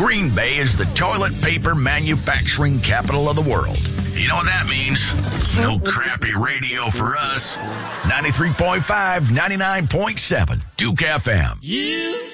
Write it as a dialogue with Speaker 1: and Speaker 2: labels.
Speaker 1: Green Bay is the toilet paper manufacturing capital of the world. You know what that means? No crappy radio for us. 93.5, 99.7, Duke FM.